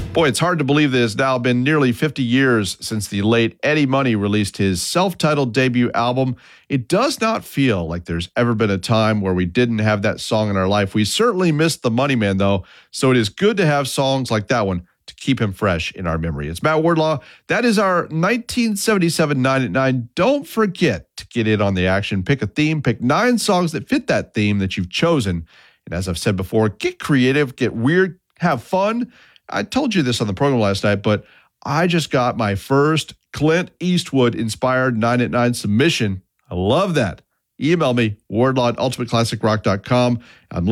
Boy, it's hard to believe that it's now been nearly 50 years since the late Eddie Money released his self-titled debut album. It does not feel like there's ever been a time where we didn't have that song in our life. We certainly missed the Money Man, though, so it is good to have songs like that one to keep him fresh in our memory. It's Matt Wardlaw. That is our 1977 9 at 9. Don't forget to get in on the action. Pick a theme. Pick 9 songs that fit that theme that you've chosen. And as I've said before, get creative, get weird, have fun. I told you this on the program last night, but I just got my first Clint Eastwood-inspired 9 at 9 submission. I love that. Email me, wardlaw@ultimateclassicrock.com. I'm